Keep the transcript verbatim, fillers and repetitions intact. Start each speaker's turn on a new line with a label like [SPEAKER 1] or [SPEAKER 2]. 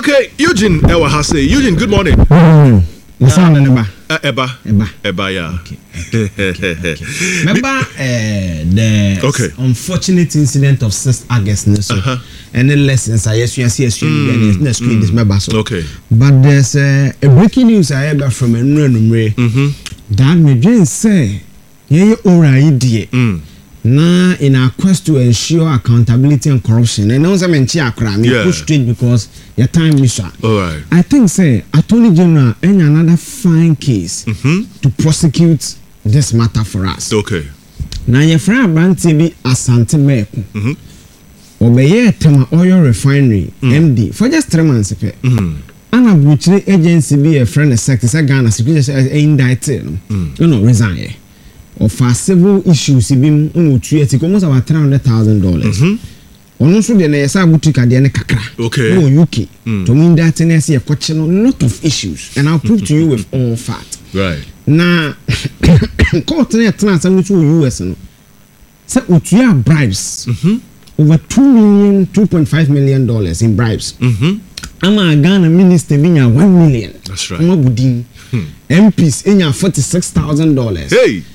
[SPEAKER 1] Okay, Eugene Ewa Hase. Eugene, good morning.
[SPEAKER 2] Mm.
[SPEAKER 1] Uh, uh, Eba.
[SPEAKER 2] Eba.
[SPEAKER 1] Eba, yeah.
[SPEAKER 2] Okay. okay, okay, okay. Remember uh, the
[SPEAKER 1] okay.
[SPEAKER 2] unfortunate incident of sixth August, so uh-huh. Any lessons I yes, yes, yes,
[SPEAKER 1] mm.
[SPEAKER 2] yes, screen mm. is my basso.
[SPEAKER 1] Okay.
[SPEAKER 2] But there's uh, a breaking news I heard from a number.
[SPEAKER 1] Mm-hmm.
[SPEAKER 2] That me just say, yeah, ora idea.
[SPEAKER 1] Mm.
[SPEAKER 2] Na in our quest to ensure accountability and corruption, and also mention akra me push straight because your time is short.
[SPEAKER 1] All right.
[SPEAKER 2] I think say Attorney General any another fine case
[SPEAKER 1] mm-hmm.
[SPEAKER 2] to prosecute this matter for us.
[SPEAKER 1] Okay.
[SPEAKER 2] Now your friend Banti be Asante Meko.
[SPEAKER 1] Mhm.
[SPEAKER 2] Obeye Tema Oil Refinery
[SPEAKER 1] mm.
[SPEAKER 2] M D for just three months pe.
[SPEAKER 1] Mhm.
[SPEAKER 2] Ana Butchery agency be a friend of sector Ghana security indicted.
[SPEAKER 1] Mm.
[SPEAKER 2] You know resign. Of our civil issues been almost almost about three hundred thousand dollars.
[SPEAKER 1] Mm-hmm.
[SPEAKER 2] Also, the Nesa Boutique de Kakra.
[SPEAKER 1] Okay.
[SPEAKER 2] Oh, U K.
[SPEAKER 1] Mm.
[SPEAKER 2] To mean that in a question a lot of issues, and I'll prove to you with all fact.
[SPEAKER 1] Right.
[SPEAKER 2] Now, court in a trans U S. So, what you have bribes
[SPEAKER 1] mm-hmm.
[SPEAKER 2] over two million, two point five million dollars in bribes.
[SPEAKER 1] Mm-hmm.
[SPEAKER 2] I'm a Ghana minister being a one million.
[SPEAKER 1] That's right.
[SPEAKER 2] Hmm. M Ps in your forty six thousand dollars.
[SPEAKER 1] Hey.